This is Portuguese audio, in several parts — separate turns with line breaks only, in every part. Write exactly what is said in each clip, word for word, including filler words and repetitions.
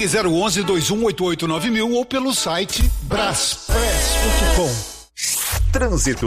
Ligue zero onze, dois um oito oito nove mil ou pelo site braspress ponto com.
Trânsito.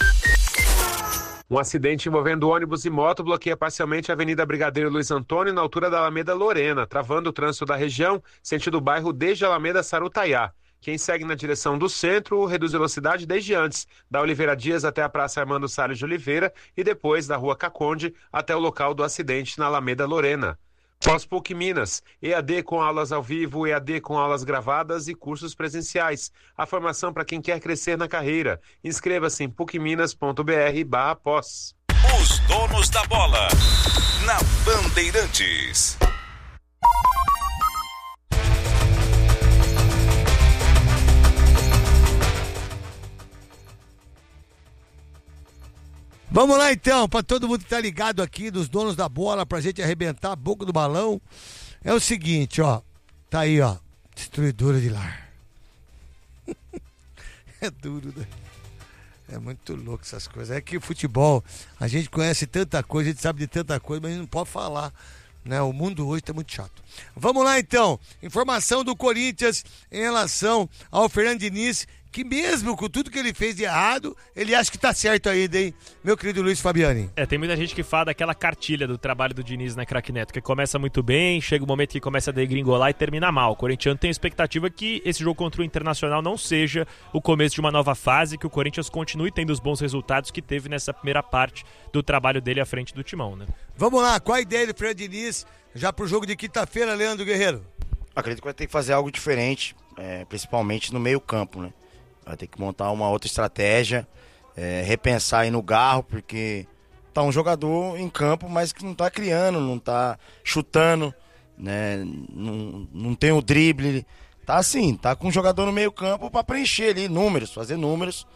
Um acidente envolvendo ônibus e moto bloqueia parcialmente a Avenida Brigadeiro Luiz Antônio na altura da Alameda Lorena, travando o trânsito da região, sentido bairro desde a Alameda Sarutaiá. Quem segue na direção do centro reduz velocidade desde antes, da Oliveira Dias até a Praça Armando Salles de Oliveira e depois da Rua Caconde até o local do acidente na Alameda Lorena. Pós-P U C Minas, E A D com aulas ao vivo, E A D com aulas gravadas e cursos presenciais. A formação para quem quer crescer na carreira. Inscreva-se em pucminas ponto br barra pós.
Os donos da bola, na Bandeirantes.
Vamos lá então, para todo mundo que tá ligado aqui, dos donos da bola, pra gente arrebentar a boca do balão. É o seguinte, ó. Tá aí, ó. Destruidora de lar. É duro, né? É muito louco essas coisas. É que o futebol, a gente conhece tanta coisa, a gente sabe de tanta coisa, mas a gente não pode falar, né? O mundo hoje tá muito chato. Vamos lá então. Informação do Corinthians em relação ao Fernando Diniz, que mesmo com tudo que ele fez de errado, ele acha que tá certo ainda, hein? Meu querido Luiz Fabiani.
É, tem muita gente que fala daquela cartilha do trabalho do Diniz na Craque Neto, que começa muito bem, chega um momento que começa a degringolar e termina mal. O corintiano tem a expectativa que esse jogo contra o Internacional não seja o começo de uma nova fase, que o Corinthians continue tendo os bons resultados que teve nessa primeira parte do trabalho dele à frente do timão, né?
Vamos lá, qual a ideia do Fernando Diniz já pro jogo de quinta-feira, Leandro Guerreiro?
Acredito que vai ter que fazer algo diferente, é, principalmente no meio campo, né? Vai ter que montar uma outra estratégia, é, repensar aí no Garro, porque tá um jogador em campo, mas que não tá criando, não tá chutando, né? Não, não tem o drible. Tá assim, tá com um jogador no meio campo para preencher ali números, fazer números.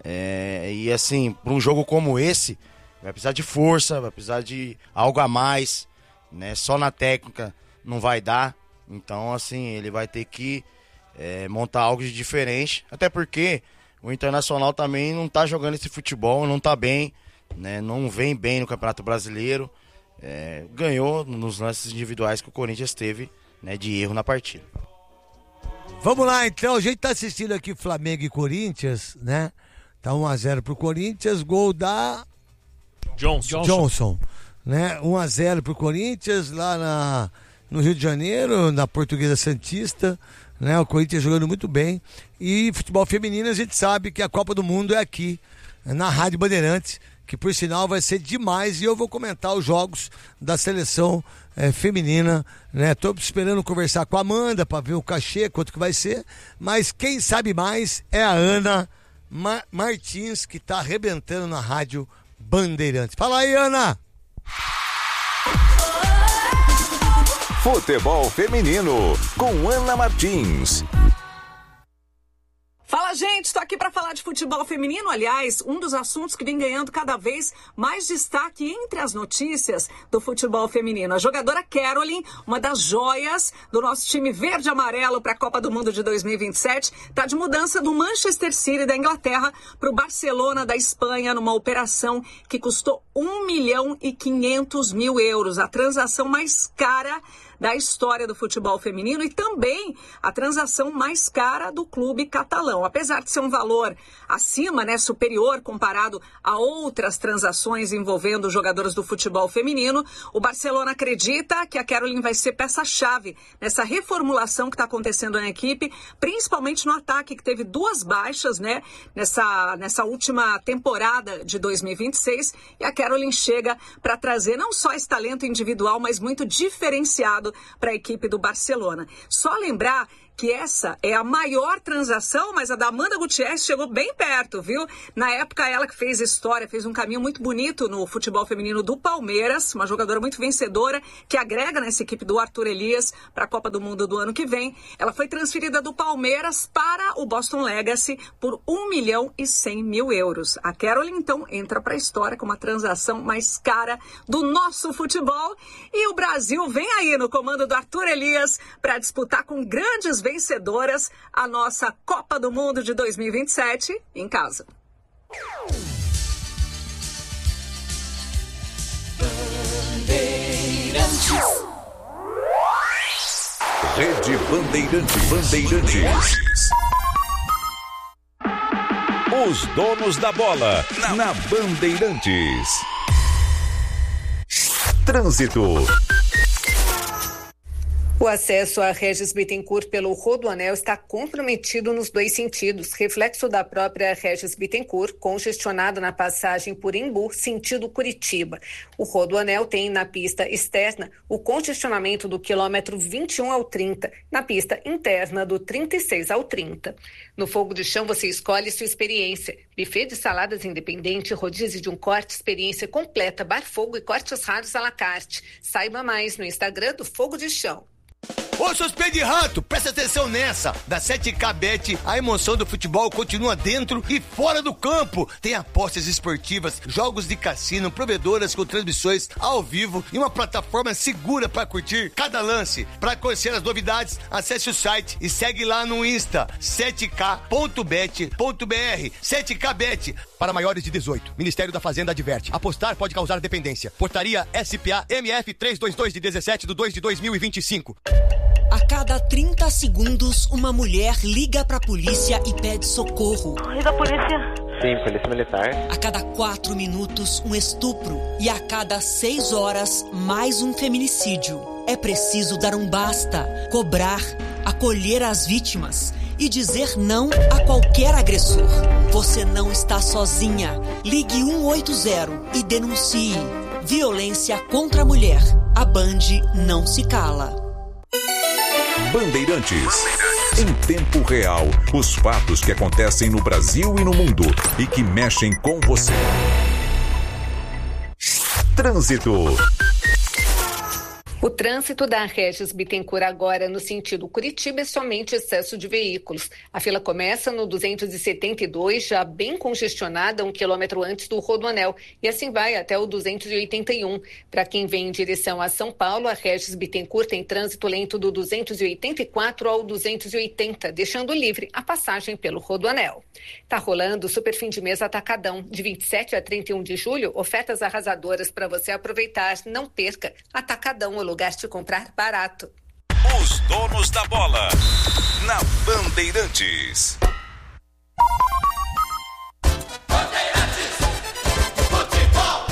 É, e assim, para um jogo como esse, vai precisar de força, vai precisar de algo a mais, né? Só na técnica não vai dar. Então, assim, ele vai ter que É, montar algo de diferente, até porque o Internacional também não tá jogando esse futebol, não tá bem, né? Não vem bem no Campeonato Brasileiro, é, ganhou nos lances individuais que o Corinthians teve, né, de erro na partida.
Vamos lá então, a gente tá assistindo aqui Flamengo e Corinthians, né? Tá um a zero pro Corinthians, gol da
Johnson,
Johnson, né? um a zero pro Corinthians lá na, no Rio de Janeiro, na Portuguesa Santista, né? O Corinthians jogando muito bem. E futebol feminino, a gente sabe que a Copa do Mundo é aqui, na Rádio Bandeirantes, que por sinal vai ser demais, e eu vou comentar os jogos da seleção é, feminina, né? Tô esperando conversar com a Amanda para ver o cachê, quanto que vai ser, mas quem sabe mais é a Ana Ma- Martins, que tá arrebentando na Rádio Bandeirantes. Fala aí, Ana!
Futebol feminino com Ana Martins.
Fala, gente, estou aqui para falar de futebol feminino. Aliás, um dos assuntos que vem ganhando cada vez mais destaque entre as notícias do futebol feminino. A jogadora Caroline, uma das joias do nosso time verde e amarelo para a Copa do Mundo de dois mil e vinte e sete, está de mudança do Manchester City da Inglaterra para o Barcelona da Espanha, numa operação que custou um milhão e quinhentos mil euros. A transação mais cara da história do futebol feminino e também a transação mais cara do clube catalão. Apesar de ser um valor acima, né, superior comparado a outras transações envolvendo jogadoras do futebol feminino, o Barcelona acredita que a Caroline vai ser peça-chave nessa reformulação que está acontecendo na equipe, principalmente no ataque, que teve duas baixas, né, nessa, nessa última temporada de dois mil e vinte e seis, e a Caroline chega para trazer não só esse talento individual, mas muito diferenciado para a equipe do Barcelona. Só lembrar que essa é a maior transação, mas a da Amanda Gutierrez chegou bem perto, viu? Na época, ela que fez história, fez um caminho muito bonito no futebol feminino do Palmeiras, uma jogadora muito vencedora, que agrega nessa equipe do Arthur Elias para a Copa do Mundo do ano que vem. Ela foi transferida do Palmeiras para o Boston Legacy por um milhão e cem mil euros. A Caroline, então, entra para a história com uma transação mais cara do nosso futebol. E o Brasil vem aí no comando do Arthur Elias para disputar com grandes vencedoras a nossa Copa do Mundo de dois mil e vinte e sete em casa.
Rede Bandeirantes. Bandeirantes. Os donos da bola na Bandeirantes. Trânsito.
O acesso a Regis Bittencourt pelo Rodoanel está comprometido nos dois sentidos, reflexo da própria Regis Bittencourt, congestionado na passagem por Embu, sentido Curitiba. O Rodoanel tem na pista externa o congestionamento do quilômetro vinte e um ao trinta, na pista interna do trinta e seis ao trinta. No Fogo de Chão você escolhe sua experiência. Buffet de saladas independente, rodízio de um corte, experiência completa, bar fogo e cortes raros à la carte. Saiba mais no Instagram do Fogo de Chão.
Ô, seus pés de rato, presta atenção nessa. Da sete K Bet, a emoção do futebol continua dentro e fora do campo. Tem apostas esportivas, jogos de cassino, provedoras com transmissões ao vivo e uma plataforma segura para curtir cada lance. Para conhecer as novidades, acesse o site e segue lá no Insta, sete K ponto bet ponto b r. sete K Bet, para maiores de dezoito. Ministério da Fazenda adverte. Apostar pode causar dependência. Portaria S P A M F trezentos e vinte e dois de dezessete de dois de dois mil e vinte e cinco.
A cada trinta segundos, uma mulher liga pra polícia e pede socorro.
Liga a polícia. Sim, polícia militar.
A cada quatro minutos, um estupro. E a cada seis horas, mais um feminicídio. É preciso dar um basta, cobrar, acolher as vítimas e dizer não a qualquer agressor. Você não está sozinha. Ligue um oito zero e denuncie. Violência contra a mulher. A Band não se cala.
Bandeirantes. Em tempo real, os fatos que acontecem no Brasil e no mundo e que mexem com você. Trânsito.
O trânsito da Regis Bittencourt agora no sentido Curitiba é somente excesso de veículos. A fila começa no duzentos e setenta e dois, já bem congestionada, um quilômetro antes do Rodoanel, e assim vai até o duzentos e oitenta e um. Para quem vem em direção a São Paulo, a Regis Bittencourt tem trânsito lento do duzentos e oitenta e quatro ao duzentos e oitenta, deixando livre a passagem pelo Rodoanel. Tá rolando o Super Fim de Mês Atacadão, de vinte e sete a trinta e um de julho, ofertas arrasadoras para você aproveitar. Não perca. Atacadão, o lugar de comprar barato.
Os donos da bola na Bandeirantes.
Bandeirantes, futebol.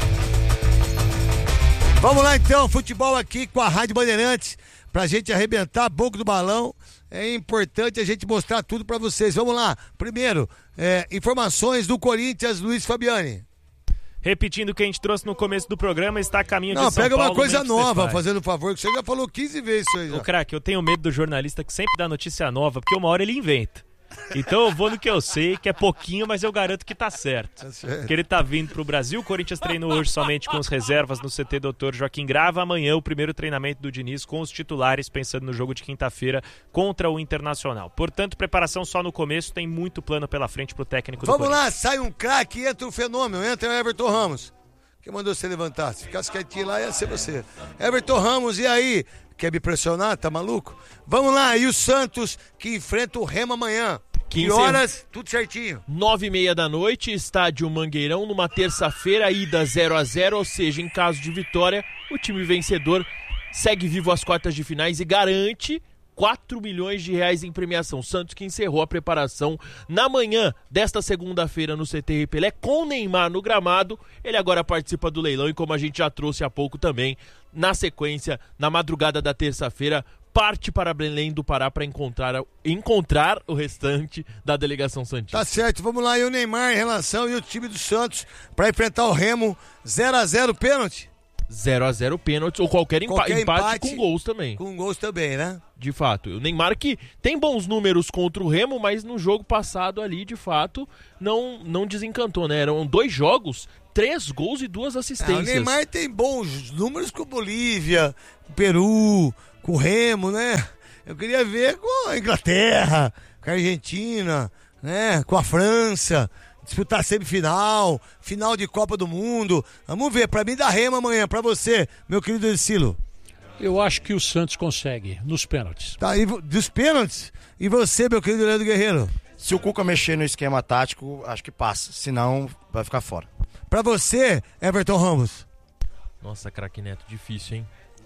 Vamos lá então, futebol aqui com a Rádio Bandeirantes, pra gente arrebentar a boca do balão. É importante a gente mostrar tudo pra vocês. Vamos lá. Primeiro, é, informações do Corinthians, Luiz Fabiani.
Repetindo o que a gente trouxe no começo do programa, está a caminho
Não,
de São Paulo.
Não, pega uma coisa
Memphis
nova,
Depay.
fazendo favor, que você já falou quinze vezes isso aí. Já.
Ô, craque, eu tenho medo do jornalista que sempre dá notícia nova, porque uma hora ele inventa. Então eu vou no que eu sei, que é pouquinho, mas eu garanto que tá certo.
Tá certo.
Porque ele tá vindo pro Brasil, o Corinthians treinou hoje somente com os reservas no C T doutor Joaquim Grava. Amanhã o primeiro treinamento do Diniz com os titulares, pensando no jogo de quinta-feira contra o Internacional. Portanto, preparação só no começo, tem muito plano pela frente pro técnico do
Vamos
Corinthians.
lá, sai um craque, entra um fenômeno, entra o Everton Ramos. Quem mandou você levantar? Se ficasse quietinho lá, ia ser você. Everton Ramos, e aí? Quer me pressionar? Tá maluco? Vamos lá, e o Santos, que enfrenta o Remo amanhã. Que horas? Tudo certinho.
Nove e meia da noite, estádio Mangueirão, numa terça-feira, ida zero a zero, ou seja, em caso de vitória, o time vencedor segue vivo às quartas de finais e garante quatro milhões de reais em premiação. Santos que encerrou a preparação na manhã desta segunda-feira no C T R Pelé com Neymar no gramado. Ele agora participa do leilão e, como a gente já trouxe há pouco também, na sequência, na madrugada da terça-feira, parte para Belém do Pará para encontrar, encontrar o restante da delegação santista.
Tá certo, vamos lá, e o Neymar em relação e o time do Santos para enfrentar o Remo, zero a zero pênalti?
zero a zero pênalti ou qualquer, empa-
qualquer
empate,
empate
com gols também.
Com gols também, né?
De fato, o Neymar que tem bons números contra o Remo, mas no jogo passado ali, de fato, não, não desencantou, né? Eram dois jogos, três gols e duas assistências.
É, o Neymar tem bons números com Bolívia, com Peru, com o Remo, né? Eu queria ver com a Inglaterra, com a Argentina, né? Com a França, disputar semifinal, final de Copa do Mundo. Vamos ver, pra mim dá Remo amanhã, pra você, meu querido Ercílio.
Eu acho que o Santos consegue, nos pênaltis.
Tá, e dos pênaltis? E você, meu querido Leandro Guerreiro?
Se o Cuca mexer no esquema tático, acho que passa. Senão, vai ficar fora.
Pra você, Everton Ramos?
Nossa, craque Neto, difícil, hein?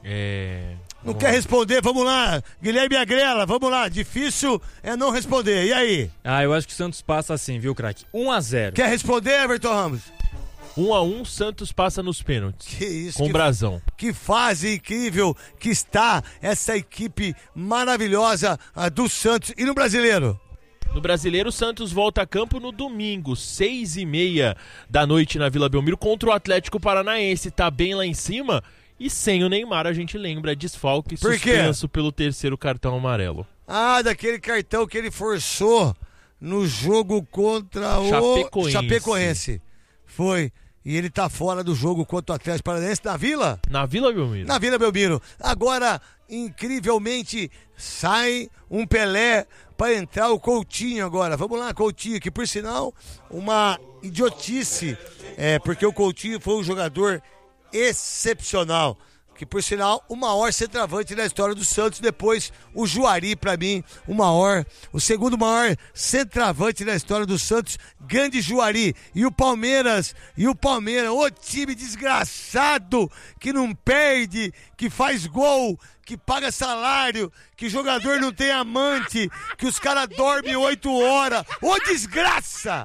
É...
Não quer responder? Vamos lá. Guilherme Agrela, vamos lá. Difícil é não responder. E aí?
Ah, eu acho que o Santos passa assim, viu, craque? um a zero.
Quer responder, Everton Ramos?
um a um, Santos passa nos pênaltis.
Que isso,
com o
que,
Brasão.
Que fase incrível que está essa equipe maravilhosa a, do Santos. E no Brasileiro?
No Brasileiro, o Santos volta a campo no domingo, seis e meia da noite na Vila Belmiro, contra o Atlético Paranaense. Tá bem lá em cima. E sem o Neymar, a gente lembra, desfalque suspenso pelo terceiro cartão amarelo.
Ah, daquele cartão que ele forçou no jogo contra o
Chapecoense.
Chapecoense. Foi. E ele tá fora do jogo contra o Atlético Paranaense na Vila?
Na Vila Belmiro.
Na Vila Belmiro. Agora, incrivelmente, sai um Pelé para entrar o Coutinho agora. Vamos lá, Coutinho, que por sinal, uma idiotice, é, porque o Coutinho foi um jogador excepcional, que por sinal o maior centroavante da história do Santos, depois o Juari, pra mim, o maior, o segundo maior centroavante da história do Santos, grande Juari. E o Palmeiras, e o Palmeiras, o time desgraçado, que não perde, que faz gol, que paga salário, que jogador não tem amante, que os caras dormem oito horas, ô desgraça!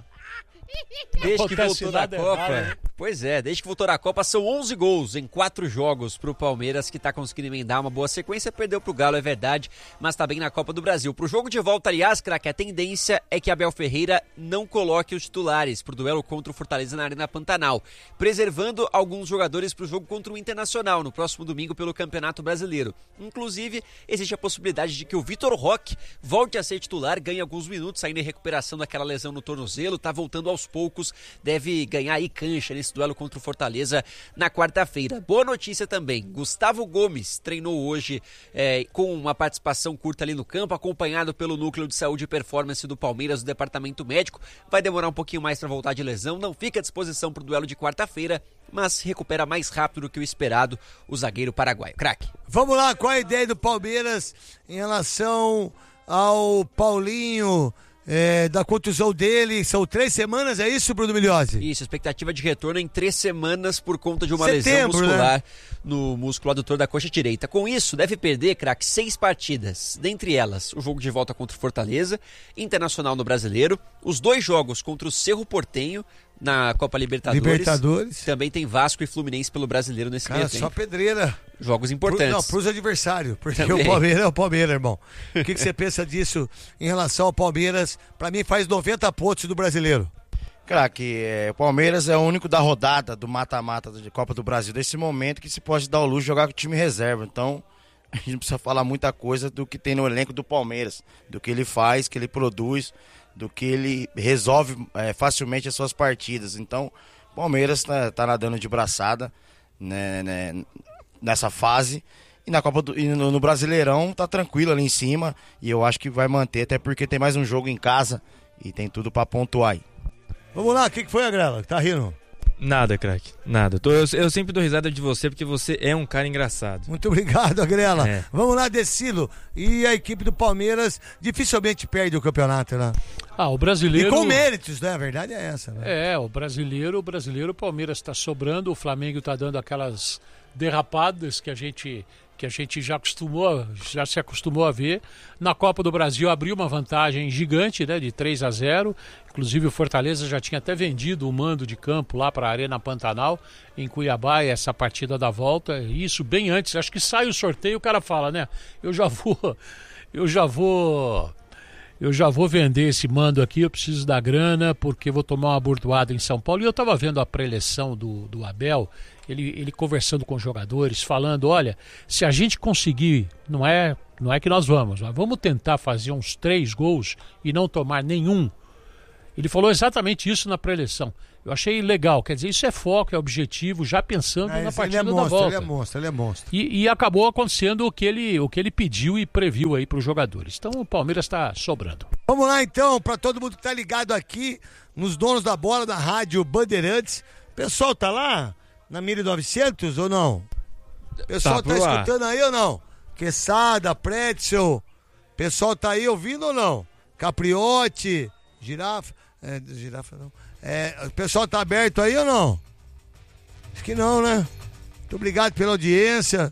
Desde que voltou da Copa, né? Pois é, desde que voltou da Copa são onze gols em quatro jogos pro Palmeiras, que tá conseguindo emendar uma boa sequência. Perdeu pro Galo, é verdade, mas tá bem na Copa do Brasil. Pro jogo de volta, aliás, craque, a tendência é que Abel Ferreira não coloque os titulares pro duelo contra o Fortaleza na Arena Pantanal, preservando alguns jogadores pro jogo contra o Internacional no próximo domingo pelo Campeonato Brasileiro. Inclusive, existe a possibilidade de que o Vitor Roque volte a ser titular, ganhe alguns minutos, ainda em recuperação daquela lesão no tornozelo, tá voltando aos poucos, deve ganhar aí cancha nesse duelo contra o Fortaleza na quarta-feira. Boa notícia também, Gustavo Gomes treinou hoje é, com uma participação curta ali no campo, acompanhado pelo Núcleo de Saúde e Performance do Palmeiras, do Departamento Médico. Vai demorar um pouquinho mais para voltar de lesão, não fica à disposição para o duelo de quarta-feira, mas recupera mais rápido do que o esperado o zagueiro paraguaio. Craque.
Vamos lá, qual a ideia do Palmeiras em relação ao Paulinho? É, da contusão dele, são três semanas, é isso, Bruno Migliozzi?
Isso, expectativa de retorno em três semanas por conta de uma
Setembro,
lesão muscular,
né?
No músculo adutor da coxa direita. Com isso, deve perder, craque, seis partidas, dentre elas o jogo de volta contra o Fortaleza, Internacional no Brasileiro, os dois jogos contra o Cerro Porteño na Copa Libertadores.
Libertadores.
Também tem Vasco e Fluminense pelo Brasileiro nesse
Cara,
meio tempo.
só pedreira.
Jogos importantes.
Pro, não, pros adversários, porque
Também.
o Palmeiras é o Palmeiras, irmão. O que, que você pensa disso em relação ao Palmeiras? Pra mim faz noventa pontos do Brasileiro.
Craque, é, o Palmeiras é o único da rodada do mata-mata de Copa do Brasil desse momento que se pode dar o luxo de jogar com o time reserva. Então, a gente não precisa falar muita coisa do que tem no elenco do Palmeiras, do que ele faz, que ele produz, do que ele resolve é, facilmente as suas partidas. Então, o Palmeiras tá, tá nadando de braçada, né, né, nessa fase. E na Copa do, e no, no Brasileirão tá tranquilo ali em cima. E eu acho que vai manter, até porque tem mais um jogo em casa e tem tudo pra pontuar aí.
Vamos lá, o que, que foi, Agrela? Tá rindo?
Nada, craque, nada. Tô, eu, eu sempre dou risada de você porque você é um cara engraçado.
Muito obrigado, Agrela.
É.
Vamos lá, Decilo. E a equipe do Palmeiras dificilmente perde o campeonato, né?
Ah, o brasileiro...
E com méritos, né? A verdade é essa, né?
É, o brasileiro, o brasileiro, o Palmeiras está sobrando, o Flamengo está dando aquelas derrapadas que a gente... que a gente já acostumou, já se acostumou a ver. Na Copa do Brasil abriu uma vantagem gigante, né, de três a zero. Inclusive o Fortaleza já tinha até vendido o mando de campo lá para a Arena Pantanal, em Cuiabá, essa partida da volta. Isso bem antes, acho que sai o sorteio, o cara fala, né, eu já vou, eu já vou... Eu já vou vender esse mando aqui, eu preciso da grana, porque vou tomar uma burdoada em São Paulo. E eu estava vendo a pré-eleição do, do Abel, ele, ele conversando com os jogadores, falando, olha, se a gente conseguir, não é, não é que nós vamos, mas vamos tentar fazer uns três gols e não tomar nenhum. Ele falou exatamente isso na pré-eleição. Eu achei legal, quer dizer, isso é foco, é objetivo, já pensando
É,
na
esse-
partida
ele é
da
monstro,
volta.
ele é monstro, ele é monstro.
E, e acabou acontecendo o que, ele, o que ele pediu e previu aí para os jogadores. Então o Palmeiras está sobrando.
Vamos lá então, pra todo mundo que tá ligado aqui, nos donos da bola da rádio Bandeirantes. Pessoal, tá lá na mil e novecentos ou não? Pessoal
Tá
tá,
por lá.
escutando aí ou não? Quesada, Pretzel, pessoal tá aí ouvindo ou não? Capriote, Girafa, é, Girafa não. É, o pessoal tá aberto aí ou não? Acho que não, né? Muito obrigado pela audiência.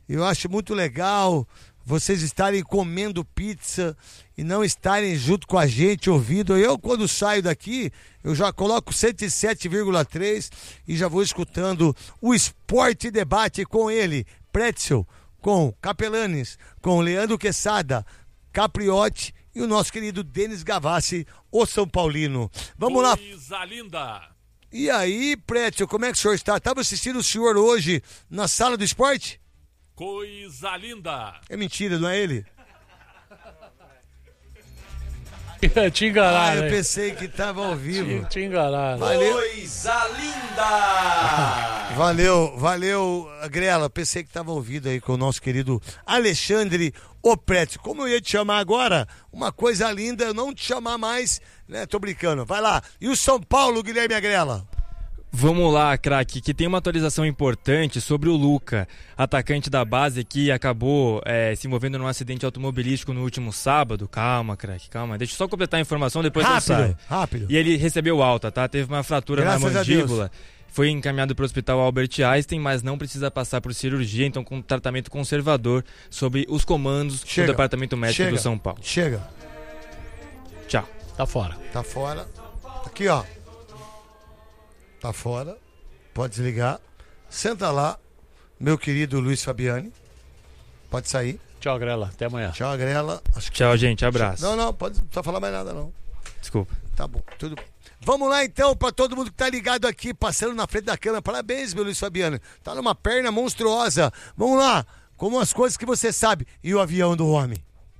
Eu acho muito legal vocês estarem comendo pizza e não estarem junto com a gente ouvindo. Eu, quando saio daqui, eu já coloco cento e sete vírgula três e já vou escutando o Esporte Debate com ele, Pretzel, com Capelanes, com Leandro Quesada, Capriotti e o nosso querido Denis Gavassi, o São Paulino. Vamos lá.
Coisa linda.
E aí, Pretzel, como é que o senhor está? Estava assistindo o senhor hoje na sala do esporte?
Coisa linda.
É mentira, não é ele?
Te enganaram.
Ah, eu pensei que estava ao vivo.
Te, te enganaram.
Valeu.
Coisa linda!
Valeu, valeu, Grela. Pensei que estava ouvido aí com o nosso querido Alexandre Opretti. Como eu ia te chamar agora, uma coisa linda, eu não te chamar mais, né? Tô brincando. Vai lá. E o São Paulo, Guilherme Agrela?
Vamos lá, craque, que tem uma atualização importante sobre o Luca, atacante da base que acabou é, se envolvendo num acidente automobilístico no último sábado. Calma, craque, calma. Deixa eu só completar a informação, depois eu saio.
Rápido, rápido.
E ele recebeu alta, tá? Teve uma fratura
Graças
na mandíbula. Foi encaminhado para o Hospital Albert Einstein, mas não precisa passar por cirurgia, então com tratamento conservador sobre os comandos
Chega.
do Departamento Médico
Chega.
do São Paulo.
Chega.
Tchau.
Tá fora.
Tá fora. Aqui, ó. Tá fora. Pode desligar. Senta lá, meu querido Luiz Fabiani. Pode sair.
Tchau, Grela. Até amanhã.
Tchau, Grela.
Acho que... Tchau, gente. Abraço.
Não, não, pode não falar mais nada, não.
Desculpa.
Tá bom, tudo bem. Vamos lá, então, pra todo mundo que tá ligado aqui, passando na frente da câmera. Parabéns, meu Luiz Fabiano. Tá numa perna monstruosa. Vamos lá, como as coisas que você sabe. E o avião do homem?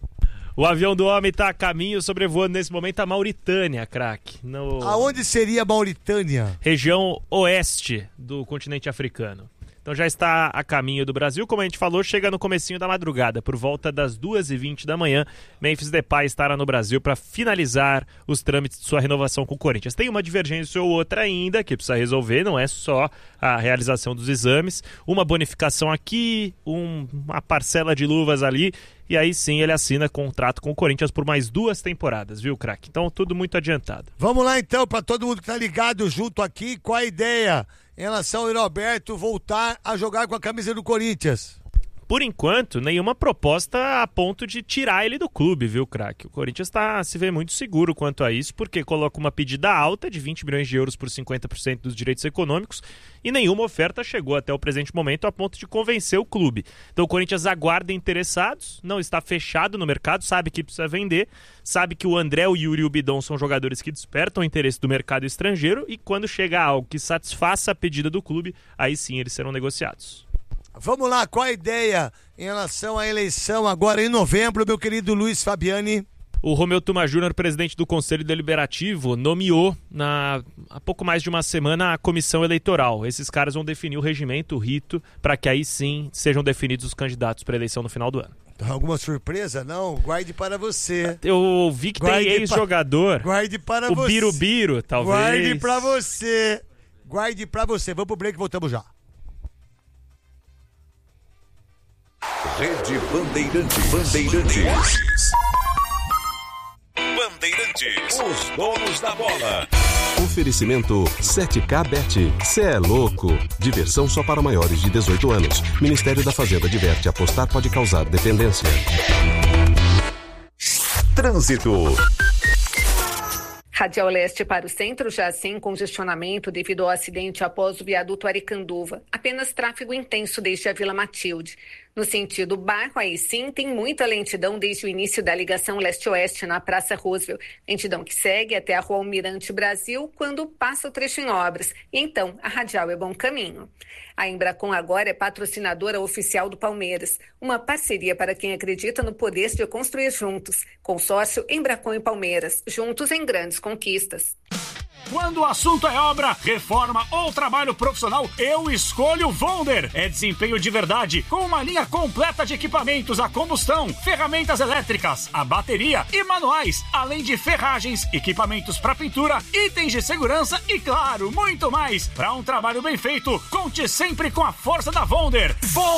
O avião do homem está a caminho, sobrevoando nesse momento a Mauritânia, craque. No...
Aonde seria a Mauritânia?
Região oeste do continente africano. Então já está a caminho do Brasil, como a gente falou, chega no comecinho da madrugada, por volta das duas e vinte da manhã, Memphis Depay estará no Brasil para finalizar os trâmites de sua renovação com o Corinthians. Tem uma divergência ou outra ainda que precisa resolver, não é só a realização dos exames, uma bonificação aqui, um, uma parcela de luvas ali, e aí sim ele assina contrato com o Corinthians por mais duas temporadas, viu, craque? Então tudo muito adiantado.
Vamos lá então, para todo mundo que tá ligado junto aqui, qual a ideia em relação ao Roberto voltar a jogar com a camisa do Corinthians?
Por enquanto, nenhuma proposta a ponto de tirar ele do clube, viu, craque? O Corinthians tá, se vê muito seguro quanto a isso, porque coloca uma pedida alta de vinte milhões de euros por cinquenta por cento dos direitos econômicos e nenhuma oferta chegou até o presente momento a ponto de convencer o clube. Então o Corinthians aguarda interessados, não está fechado no mercado, sabe que precisa vender, sabe que o André, o Yuri e o Bidon são jogadores que despertam o interesse do mercado estrangeiro e quando chega algo que satisfaça a pedida do clube, aí sim eles serão negociados.
Vamos lá, qual a ideia em relação à eleição agora em novembro, meu querido Luiz Fabiani?
O Romeu Tuma Júnior, presidente do Conselho Deliberativo, nomeou na, há pouco mais de uma semana a comissão eleitoral. Esses caras vão definir o regimento, o rito, para que aí sim sejam definidos os candidatos para a eleição no final do ano.
Alguma surpresa? Não, guarde para você.
Eu vi que guarde tem ex-jogador.
Pa... Guarde para
o
você.
O Birubiru, talvez.
Guarde para você. Guarde para você. Vamos pro break e voltamos já.
Rede Bandeirantes. Bandeirantes.
Bandeirantes. Os donos da bola.
Oferecimento sete K Bet. Cê é louco. Diversão só para maiores de dezoito anos. Ministério da Fazenda adverte: apostar pode causar dependência.
Trânsito.
Radial Leste para o centro já sem congestionamento devido ao acidente após o viaduto Aricanduva. Apenas tráfego intenso desde a Vila Matilde. No sentido bairro, aí sim, tem muita lentidão desde o início da ligação leste-oeste na Praça Roosevelt. Lentidão que segue até a Rua Almirante Brasil quando passa o trecho em obras. E então, a Radial é bom caminho. A Embracon agora é patrocinadora oficial do Palmeiras. Uma parceria para quem acredita no poder de construir juntos. Consórcio Embracon e Palmeiras. Juntos em grandes conquistas.
Quando o assunto é obra, reforma ou trabalho profissional, eu escolho Vonder. É desempenho de verdade, com uma linha completa de equipamentos a combustão, ferramentas elétricas, a bateria e manuais, além de ferragens, equipamentos para pintura, itens de segurança e, claro, muito mais. Para um trabalho bem feito, conte sempre com a força da Vonder.